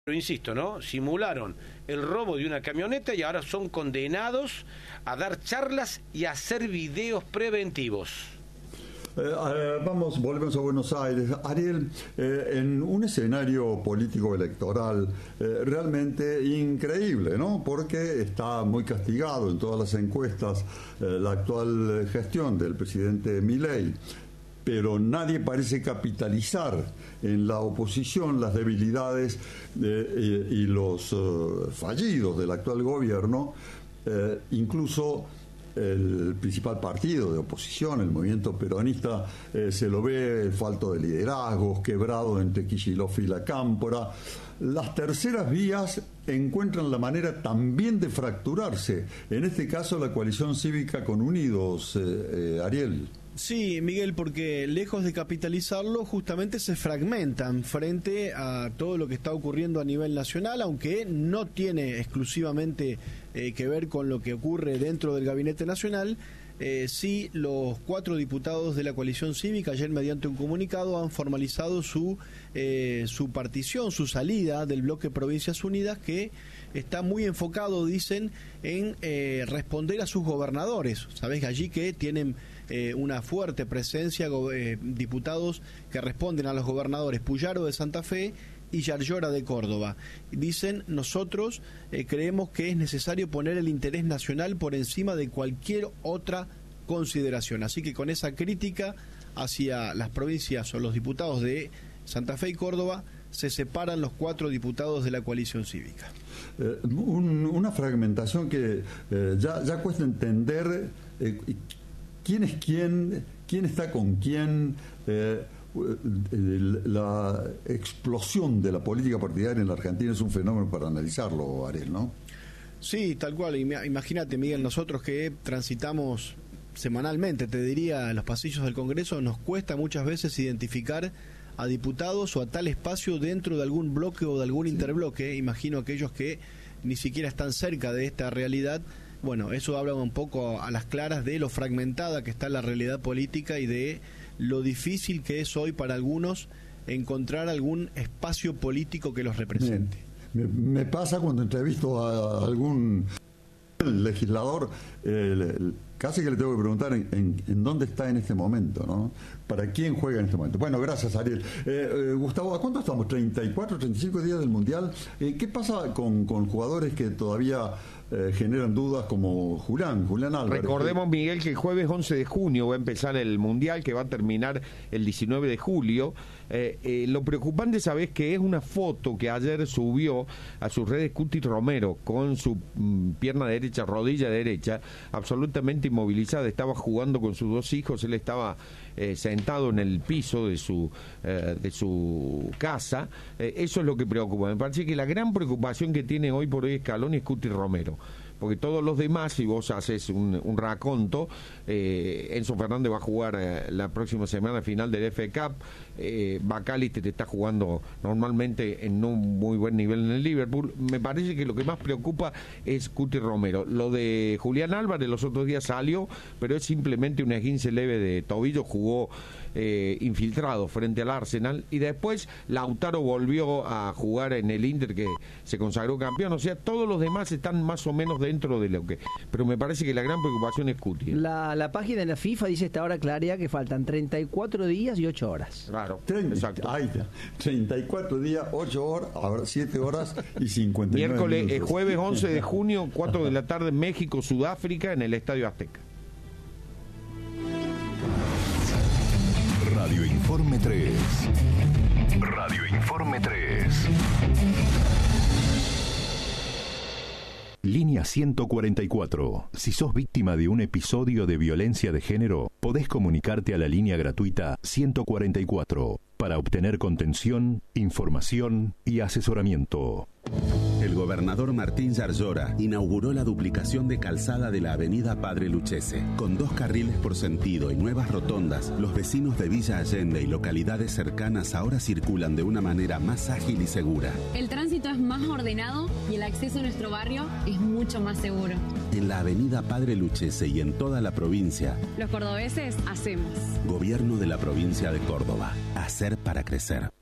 Pero insisto, ¿no? Simularon el robo de una camioneta y ahora son condenados a dar charlas y a hacer videos preventivos. Volvemos a Buenos Aires. Ariel, en un escenario político electoral realmente increíble, ¿no? Porque está muy castigado en todas las encuestas la actual gestión del presidente Milei. Pero nadie parece capitalizar en la oposición las debilidades y los fallidos del actual gobierno, incluso el principal partido de oposición, el movimiento peronista, se lo ve falto de liderazgos, quebrado entre Kicillof y la Cámpora. Las terceras vías encuentran la manera también de fracturarse, en este caso la coalición cívica con Unidos, Ariel. Sí, Miguel, porque lejos de capitalizarlo, justamente se fragmentan frente a todo lo que está ocurriendo a nivel nacional, aunque no tiene exclusivamente que ver con lo que ocurre dentro del Gabinete Nacional. Sí, los 4 diputados de la coalición cívica ayer mediante un comunicado han formalizado su partición, su salida del bloque Provincias Unidas, que está muy enfocado, dicen, en responder a sus gobernadores. Sabés allí que tienen una fuerte presencia diputados que responden a los gobernadores Puyaro de Santa Fe y Yarlora de Córdoba. Dicen, nosotros creemos que es necesario poner el interés nacional por encima de cualquier otra consideración. Así que con esa crítica hacia las provincias o los diputados de Santa Fe y Córdoba, se separan los 4 diputados de la coalición cívica. Una fragmentación que ya cuesta entender quién es quién está con quién. La explosión de la política partidaria en la Argentina es un fenómeno para analizarlo, Ariel, ¿no? Sí, tal cual. Imagínate, Miguel, nosotros que transitamos semanalmente, te diría, los pasillos del Congreso, nos cuesta muchas veces identificar a diputados o a tal espacio dentro de algún bloque o de algún interbloque. Imagino aquellos que ni siquiera están cerca de esta realidad. Bueno, eso habla un poco a las claras de lo fragmentada que está la realidad política y de lo difícil que es hoy para algunos encontrar algún espacio político que los represente. Me pasa cuando entrevisto a algún legislador, casi que le tengo que preguntar en dónde está en este momento, ¿no? ¿Para quién juega en este momento? Bueno, gracias, Ariel. Gustavo, ¿a cuánto estamos? ¿34, 35 días del Mundial? ¿Qué pasa con jugadores que todavía generan dudas como Julián Álvarez? Recordemos, Miguel, que el jueves 11 de junio va a empezar el Mundial, que va a terminar el 19 de julio. Lo preocupante, ¿sabés?, que es una foto que ayer subió a sus redes Cuti Romero con su pierna derecha, rodilla derecha, absolutamente inmovilizada. Estaba jugando con sus 2 hijos, él estaba sentado en el piso de su casa. Eso es lo que preocupa. Me parece que la gran preocupación que tiene hoy por hoy Scaloni es Cuti Romero, porque todos los demás, si vos haces un raconto, Enzo Fernández va a jugar la próxima semana final del FA Cup, Bacaliste te está jugando normalmente en un muy buen nivel en el Liverpool. Me parece que lo que más preocupa es Cuti Romero. Lo de Julián Álvarez los otros días salió, pero es simplemente un esguince leve de tobillo, jugó infiltrado frente al Arsenal, y después Lautaro volvió a jugar en el Inter, que se consagró campeón. O sea, todos los demás están más o menos dentro de lo que... Pero me parece que la gran preocupación es Cuti. La página de la FIFA dice esta hora clara que faltan 34 días y 8 horas. Claro, exacto. Ahí está. 34 días, 8 horas, ahora 7 horas y 59 miércoles, minutos. Jueves 11 de junio, 4 de la tarde, México, Sudáfrica, en el Estadio Azteca. Radio Informe 3. Radio Informe 3. Línea 144. Si sos víctima de un episodio de violencia de género, podés comunicarte a la línea gratuita 144 para obtener contención, información y asesoramiento. El gobernador Martín Yarlora inauguró la duplicación de calzada de la avenida Padre Lucchese. Con 2 carriles por sentido y nuevas rotondas, los vecinos de Villa Allende y localidades cercanas ahora circulan de una manera más ágil y segura. El tránsito es más ordenado y el acceso a nuestro barrio es mucho más seguro. En la avenida Padre Lucchese y en toda la provincia, los cordobeses hacemos. Gobierno de la provincia de Córdoba. Hacer para crecer.